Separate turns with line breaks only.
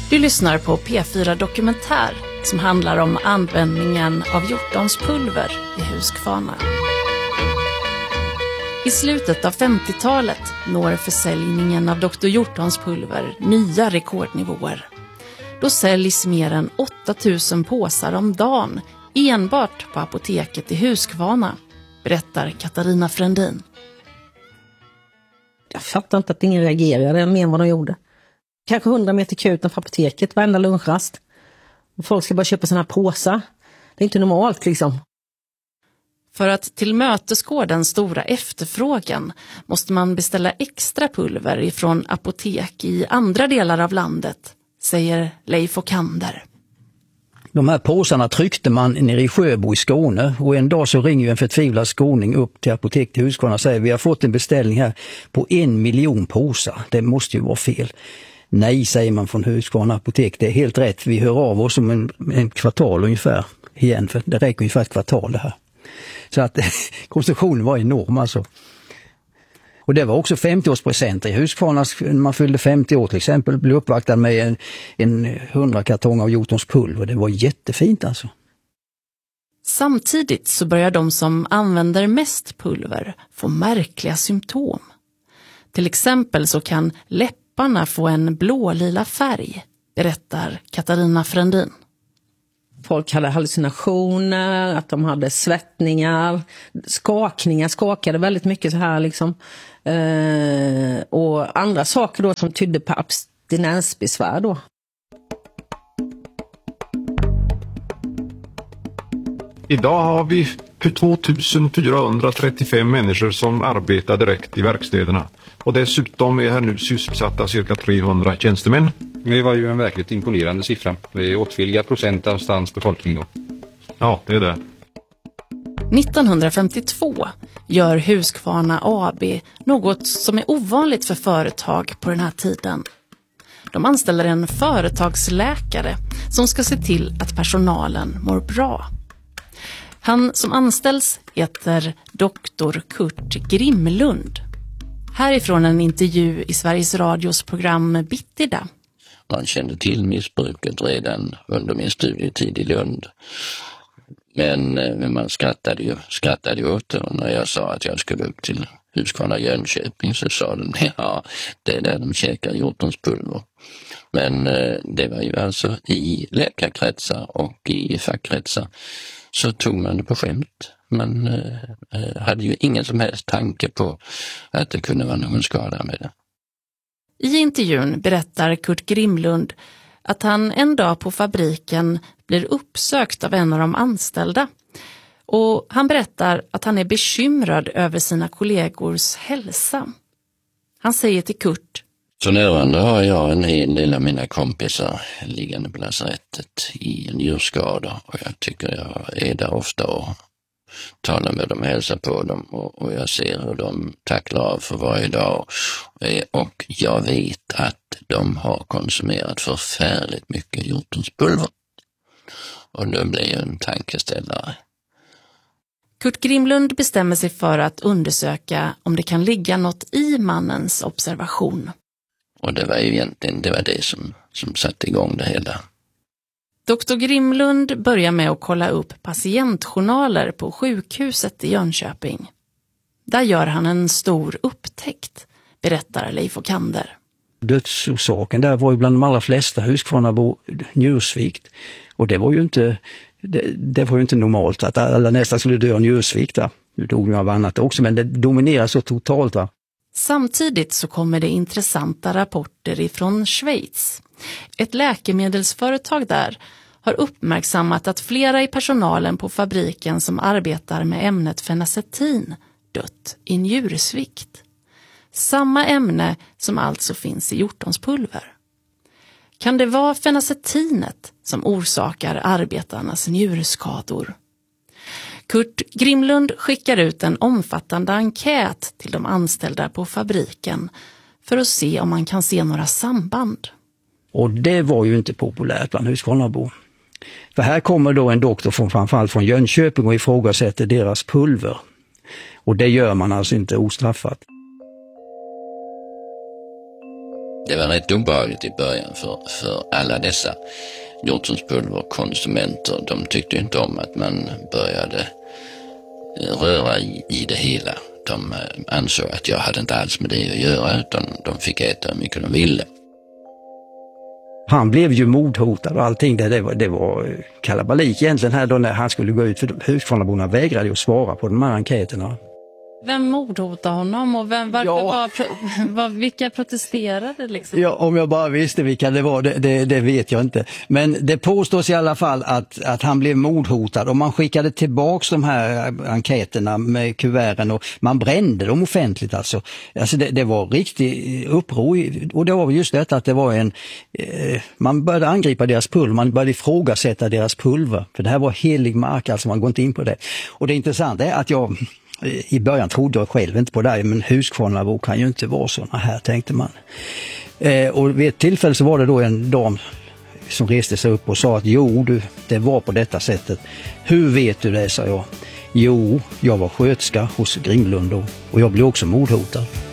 Du lyssnar på P4 Dokumentär som handlar om användningen av hjortonspulver i Huskvarna. I slutet av 50-talet når försäljningen av Dr. Hjortonspulver nya rekordnivåer. Då säljs mer än 8000 påsar om dagen enbart på apoteket i Huskvarna, berättar Katarina Frändin.
Jag fattar inte att ingen reagerade mer än vad de gjorde. Kanske 100 meter kö utanför apoteket varenda lunchrast. Folk ska bara köpa såna här påsar. Det är inte normalt liksom.
För att tillmötesgå den stora efterfrågan måste man beställa extra pulver ifrån apotek i andra delar av landet, säger Leif Okander.
De här påsarna tryckte man nere i Sjöbo i Skåne och en dag så ringer en förtvivlad skåning upp till apoteket i Huskvarna och säger vi har fått en beställning här på 1 miljon påsar. Det måste ju vara fel. Nej, säger man från Huskvarna apotek, det är helt rätt. Vi hör av oss om en kvartal ungefär igen, för det räcker ungefär ett kvartal det här. Så att konstruktionen var enorm alltså. Och det var också 50-årspresenter i Huskvarna. Man fyllde 50 år till exempel, blev uppvaktad med en 100 kartong av hjortonspulver. Det var jättefint alltså.
Samtidigt så börjar de som använder mest pulver få märkliga symptom. Till exempel så kan läpparna få en blålila färg, berättar Katarina Frändin.
Folk hade hallucinationer, att de hade svettningar, skakade väldigt mycket så här liksom. Och andra saker då som tydde på abstinensbesvär då.
Idag har vi 2435 människor som arbetar direkt i verkstäderna. Och dessutom är här nu sysselsatta cirka 300 tjänstemän.
Det var ju en verkligt imponerande siffra. Det är åtskilliga procent av stans befolkning då.
Ja, det är det.
1952 gör Huskvarna AB något som är ovanligt för företag på den här tiden. De anställer en företagsläkare som ska se till att personalen mår bra. Han som anställs heter Dr. Kurt Grimlund. Härifrån en intervju i Sveriges Radios program Bittida.
Man kände till missbruket redan under min studietid i Lund. Men man skrattade ju åt det. Och när jag sa att jag skulle upp till Huskvarna Jönköping så sa de ja, det är där de käkar hjortonspulver. Men det var ju alltså i läkarkretsar och i fackkretsar så tog man det på skämt. Man hade ju ingen som helst tanke på att det kunde vara någon skada med det.
I intervjun berättar Kurt Grimlund att han en dag på fabriken blir uppsökt av en av de anställda. Och han berättar att han är bekymrad över sina kollegors hälsa. Han säger till Kurt:
för närvarande har jag en hel del av mina kompisar liggande på lasarettet i njurskador. Och jag tycker jag är där ofta och talar med dem och hälsar på dem. Och jag ser hur de tacklar av för varje dag. Och jag vet att de har konsumerat förfärligt mycket hjortonspulver. Och det blir ju en tankeställare.
Kurt Grimlund bestämmer sig för att undersöka om det kan ligga något i mannens observation.
Och det var ju egentligen det som satte igång det hela.
Dr. Grimlund börjar med att kolla upp patientjournaler på sjukhuset i Jönköping. Där gör han en stor upptäckt, berättar Leif Okander.
Dödsorsaken där var ju bland de allra flesta Huskvarnabor njursvikt. Och det var ju inte normalt att alla nästan skulle dö av njursvikt. Nu dog ju av annat också, men det dominerar så totalt.
Samtidigt så kommer det intressanta rapporter ifrån Schweiz. Ett läkemedelsföretag där har uppmärksammat att flera i personalen på fabriken som arbetar med ämnet fenacetin dött i njursvikt. Samma ämne som alltså finns i hjortonspulver. Kan det vara fenacetinet som orsakar arbetarnas njurskador? Kurt Grimlund skickar ut en omfattande enkät till de anställda på fabriken för att se om man kan se några samband.
Och det var ju inte populärt bland Huskvarnabor. För här kommer då en doktor framförallt från Jönköping och ifrågasätter deras pulver. Och det gör man alltså inte ostraffat.
Det var rätt obehagligt i början för alla dessa hjortronspulverkonsumenter. De tyckte inte om att man började röra i det hela. De ansåg att jag hade inte alls med det att göra, utan de fick äta hur mycket de ville.
Han blev ju mordhotad och allting. Det var kalabalik egentligen här då när han skulle gå ut, för Huskvarnaborna vägrade att svara på de här enkäterna.
Vem mordhotade honom och vilka protesterade liksom?
Ja, om jag bara visste vilka det var, det vet jag inte. Men det påstås i alla fall att han blev mordhotad och man skickade tillbaks de här enkäterna med kuverten och man brände dem offentligt alltså. Alltså det var riktigt uppror och det var just detta att det var man började angripa deras pulver, man började ifrågasätta deras pulver. För det här var helig mark, alltså man går inte in på det. Och det intressanta är att i början trodde jag själv inte på det, men Huskvarnabo kan ju inte vara såna här, tänkte man. Och vid ett tillfälle så var det då en dam som reste sig upp och sa att det var på detta sättet. Hur vet du det, sa jag. Jo, jag var sköterska hos Grimlund och jag blev också mordhotad.